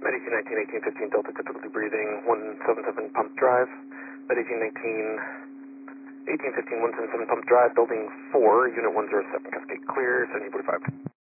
Med 1819, 1815 Delta, typically breathing, 177 Pump Drive. Med 1819, 1815, 177 Pump Drive, building 4, Unit 107, Cascade clear, 7045.